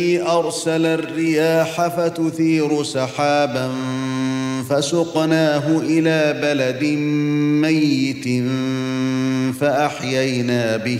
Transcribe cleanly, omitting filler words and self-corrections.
أرسل الرياح فتثير سحابا فسقناه إلى بلد ميت فأحيينا به